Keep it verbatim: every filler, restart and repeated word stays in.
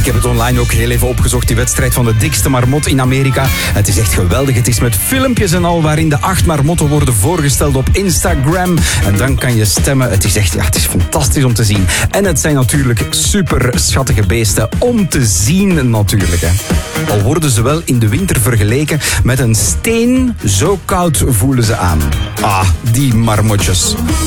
Ik heb het online ook heel even opgezocht, die wedstrijd van de dikste marmot in Amerika. Het is echt geweldig. Het is met filmpjes en al waarin de acht marmotten worden voorgesteld op Instagram. En dan kan je stemmen. Het is echt, ja, het is fantastisch om te zien. En het zijn natuurlijk super schattige beesten om te zien natuurlijk. Hè. Al worden ze wel in de winter vergeleken met een steen, zo koud voelen ze aan. Ah, die marmotjes.